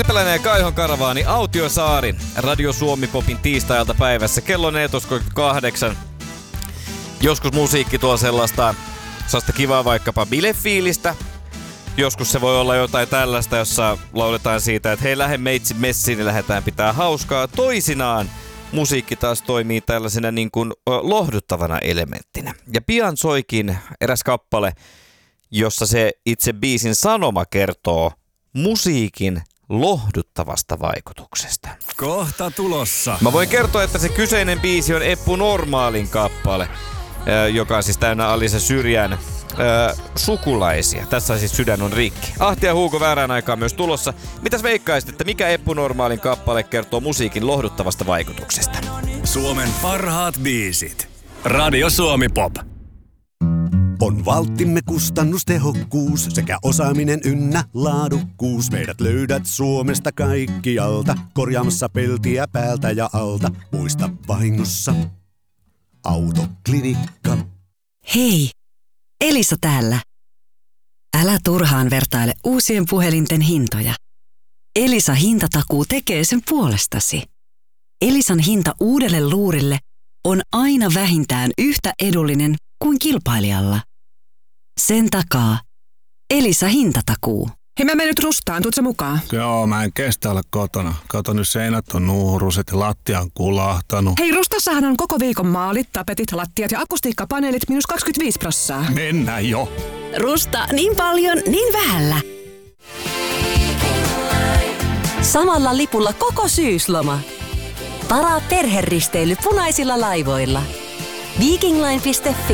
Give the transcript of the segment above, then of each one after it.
Seppäläneen ja Kaihon Karavaani, Autiosaari, Radio Suomi Popin tiistailta päivässä, kello 14.38. Joskus musiikki tuo sellaista kivaa vaikkapa bilefiilistä. Joskus se voi olla jotain tällaista, jossa lauletaan siitä, että hei, lähde meitsi messiin ja lähdetään pitää hauskaa. Toisinaan musiikki taas toimii tällaisena niin kuin lohduttavana elementtinä. Ja pian soikin eräs kappale, jossa se itse biisin sanoma kertoo musiikin lohduttavasta vaikutuksesta. Kohta tulossa. Mä voin kertoa, että se kyseinen biisi on Eppu Normaalin kappale, joka on siis täynnä Alisa Syrjän sukulaisia. Tässä siis Sydän on rikki. Ahti ja Huuko väärään aikaan myös tulossa. Mitäs veikkaisit, että mikä Eppu Normaalin kappale kertoo musiikin lohduttavasta vaikutuksesta? Suomen parhaat biisit. Radio Suomi Pop. On valttimme kustannustehokkuus sekä osaaminen ynnä laadukkuus. Meidät löydät Suomesta kaikkialta, korjaamassa peltiä päältä ja alta. Muista vahingossa Autoklinikka. Hei, Elisa täällä. Älä turhaan vertaile uusien puhelinten hintoja. Elisa hintatakuu tekee sen puolestasi. Elisan hinta uudelle luurille on aina vähintään yhtä edullinen kuin kilpailijalla. Sen takaa Elisa hintatakuu. Hei, mä menen nyt Rustaan, tuut sä mukaan? Joo, mä en kestä olla kotona. Kato, nyt seinät on nuuruset ja lattia on kulahtanut. Hei, Rustassahan on koko viikon maalit, tapetit, lattiat ja akustiikkapaneelit -25%. Mennään jo. Rusta niin paljon, niin vähällä. Samalla lipulla koko syysloma. Varaa perheristeily punaisilla laivoilla. Vikingline.fi.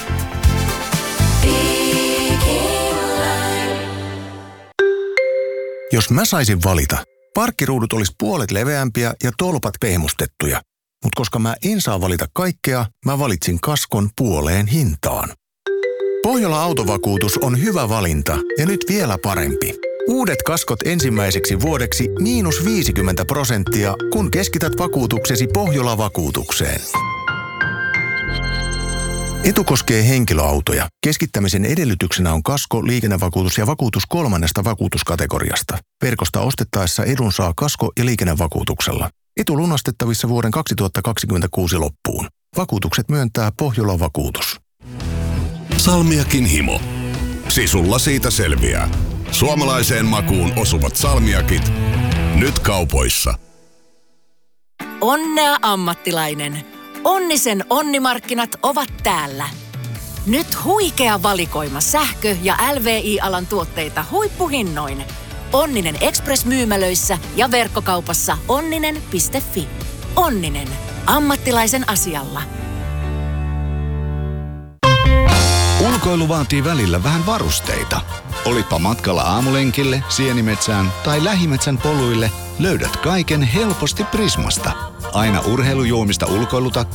Jos mä saisin valita, parkkiruudut olisi puolet leveämpiä ja tolpat pehmustettuja. Mutta koska mä en saa valita kaikkea, mä valitsin kaskon puoleen hintaan. Pohjola Autovakuutus on hyvä valinta ja nyt vielä parempi. Uudet kaskot ensimmäiseksi vuodeksi -50%, kun keskität vakuutuksesi Pohjola-vakuutukseen. Etu koskee henkilöautoja. Keskittämisen edellytyksenä on kasko, liikennevakuutus ja vakuutus 3. vakuutuskategoriasta. Verkosta ostettaessa edun saa kasko- ja liikennevakuutuksella. Etu lunastettavissa vuoden 2026 loppuun. Vakuutukset myöntää Pohjola-vakuutus. Salmiakin himo. Sisulla siitä selviää. Suomalaiseen makuun osuvat salmiakit. Nyt kaupoissa. Onnea ammattilainen. Onnisen onnimarkkinat ovat täällä. Nyt huikea valikoima sähkö- ja LVI-alan tuotteita huippuhinnoin. Onninen Express-myymälöissä ja verkkokaupassa onninen.fi. Onninen. Ammattilaisen asialla. Ulkoilu vaatii välillä vähän varusteita. Olitpa matkalla aamulenkille, sienimetsään tai lähimetsän poluille, löydät kaiken helposti Prismasta. Aina urheilujuomista ulkoilutakkiin